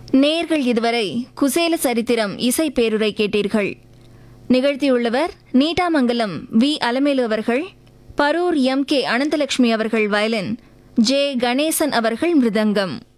நேர்கள் இதுவரை குசேல சரித்திரம் இசை பேருரை கேட்டீர்கள். நிகழ்த்தியுள்ளவர் நீட்டாமங்கலம் வி அலமேலு அவர்கள், பரூர் எம் கே அனந்தலட்சுமி அவர்கள் வயலின், ஜே கணேசன் அவர்கள் மிருதங்கம்.